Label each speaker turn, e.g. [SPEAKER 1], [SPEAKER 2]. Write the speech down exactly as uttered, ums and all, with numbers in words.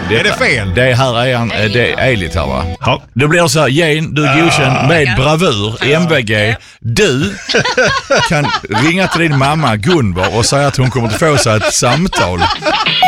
[SPEAKER 1] är det fel?
[SPEAKER 2] Det här är en, det är lite här va?
[SPEAKER 1] Ja.
[SPEAKER 2] Det blir så här, Jane, du är godkänd med bravur, M V G. Du kan ringa till din mamma Gunvar och säga att hon kommer att få sig ett samtal.